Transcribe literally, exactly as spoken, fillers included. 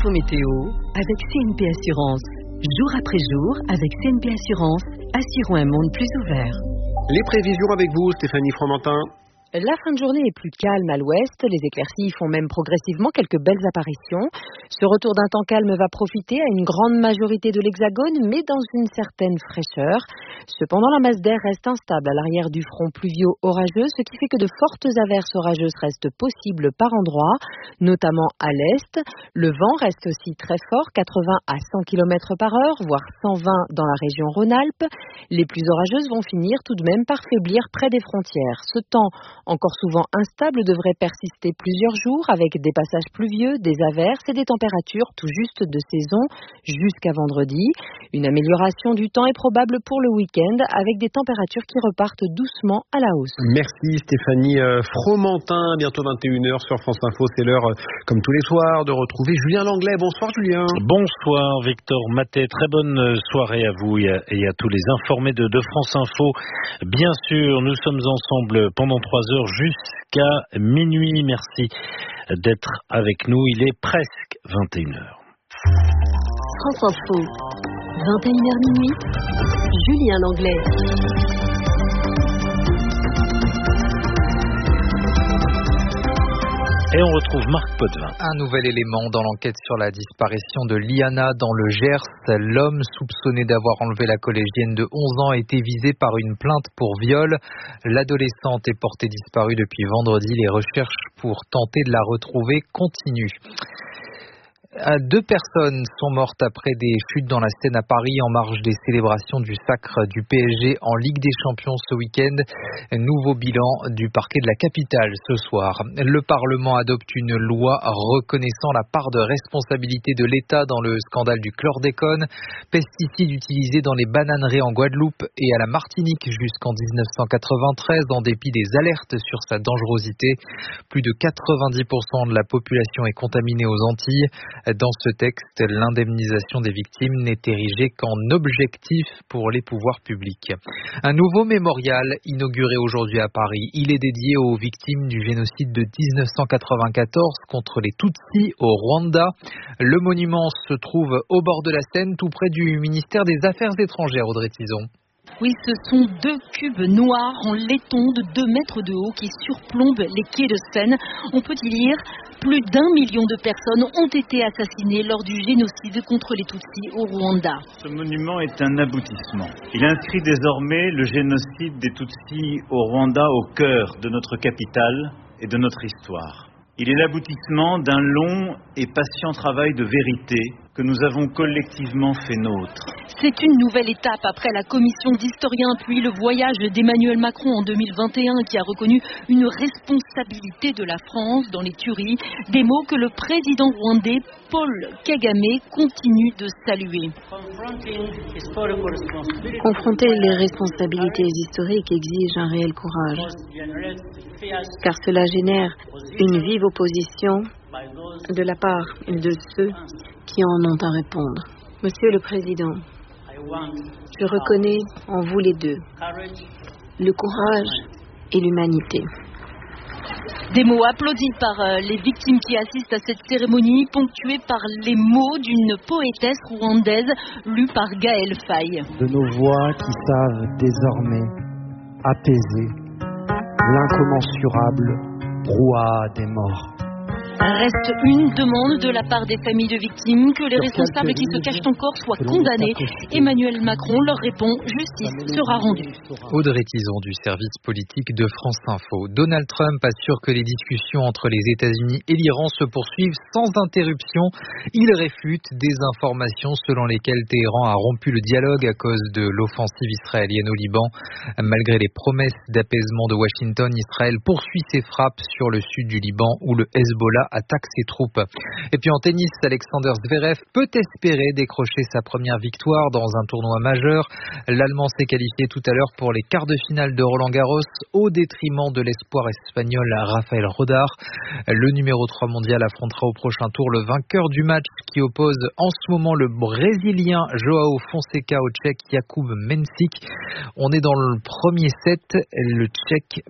Info Météo avec C N P Assurance. Jour après jour, avec C N P Assurance, assurons un monde plus ouvert. Les prévisions avec vous, Stéphanie Fromentin. La fin de journée est plus calme à l'ouest. Les éclaircies font même progressivement quelques belles apparitions. Ce retour d'un temps calme va profiter à une grande majorité de l'Hexagone, mais dans une certaine fraîcheur. Cependant, la masse d'air reste instable à l'arrière du front pluvio-orageux, ce qui fait que de fortes averses orageuses restent possibles par endroits, notamment à l'est. Le vent reste aussi très fort, quatre-vingts à cent kilomètres par heure, voire cent vingt dans la région Rhône-Alpes. Les pluies orageuses vont finir tout de même par faiblir près des frontières. Ce temps encore souvent instable devrait persister plusieurs jours avec des passages pluvieux, des averses et des températures tout juste de saison jusqu'à vendredi. Une amélioration du temps est probable pour le week-end avec des températures qui repartent doucement à la hausse. Merci Stéphanie euh, Fromentin. Bientôt vingt et une heures sur France Info. C'est l'heure, euh, comme tous les soirs, de retrouver Julien Langlais. Bonsoir Julien. Bonsoir Victor Maté. Très bonne soirée à vous et à, et à tous les informés de, de France Info. Bien sûr, nous sommes ensemble pendant trois heures jusqu'à minuit. Merci d'être avec nous. Il est presque vingt et une heures. France Info, vingt et une heures minuit, Julien Langlais. Et on retrouve Marc Potvin. Un nouvel élément dans l'enquête sur la disparition de Liana dans le Gers. L'homme soupçonné d'avoir enlevé la collégienne de onze ans a été visé par une plainte pour viol. L'adolescente est portée disparue depuis vendredi. Les recherches pour tenter de la retrouver continuent. Deux personnes sont mortes après des chutes dans la Seine à Paris en marge des célébrations du sacre du P S G en Ligue des Champions ce week-end. Nouveau bilan du parquet de la capitale ce soir. Le Parlement adopte une loi reconnaissant la part de responsabilité de l'État dans le scandale du chlordécone, pesticide utilisé dans les bananeraies en Guadeloupe et à la Martinique jusqu'en dix-neuf cent quatre-vingt-treize en dépit des alertes sur sa dangerosité. Plus de quatre-vingt-dix pour cent de la population est contaminée aux Antilles. Dans ce texte, l'indemnisation des victimes n'est érigée qu'en objectif pour les pouvoirs publics. Un nouveau mémorial inauguré aujourd'hui à Paris. Il est dédié aux victimes du génocide de dix-neuf cent quatre-vingt-quatorze contre les Tutsis au Rwanda. Le monument se trouve au bord de la Seine, tout près du ministère des Affaires étrangères, Audrey Tison. Oui, ce sont deux cubes noirs en laiton de deux mètres de haut qui surplombent les quais de Seine. On peut y lire « Plus d'un million de personnes ont été assassinées lors du génocide contre les Tutsis au Rwanda ». Ce monument est un aboutissement. Il inscrit désormais le génocide des Tutsis au Rwanda au cœur de notre capitale et de notre histoire. Il est l'aboutissement d'un long et patient travail de vérité que nous avons collectivement fait nôtre. C'est une nouvelle étape après la commission d'historiens, puis le voyage d'Emmanuel Macron en deux mille vingt et un qui a reconnu une responsabilité de la France dans les tueries. Des mots que le président rwandais Paul Kagame continue de saluer. Confronter les responsabilités historiques exige un réel courage, car cela génère une vive opposition de la part de ceux qui en ont à répondre. Monsieur le Président, je reconnais en vous les deux le courage et l'humanité. Des mots applaudis par les victimes qui assistent à cette cérémonie, ponctuée par les mots d'une poétesse rwandaise lue par Gaëlle Faye. De nos voix qui savent désormais apaiser l'incommensurable brouhaha des morts. Reste une demande de la part des familles de victimes que les responsables qui se cachent encore soient condamnés. Emmanuel Macron leur répond « Justice sera rendue ». Audrey Tison du service politique de France Info. Donald Trump assure que les discussions entre les États-Unis et l'Iran se poursuivent sans interruption. Il réfute des informations selon lesquelles Téhéran a rompu le dialogue à cause de l'offensive israélienne au Liban. Malgré les promesses d'apaisement de Washington, Israël poursuit ses frappes sur le sud du Liban où le Hezbollah attaque ses troupes. Et puis en tennis, Alexander Zverev peut espérer décrocher sa première victoire dans un tournoi majeur. L'Allemand s'est qualifié tout à l'heure pour les quarts de finale de Roland-Garros au détriment de l'espoir espagnol Rafael Rodar. Le numéro trois mondial affrontera au prochain tour le vainqueur du match qui oppose en ce moment le Brésilien Joao Fonseca au Tchèque Jakub Mensik. On est dans le premier set, le Tchèque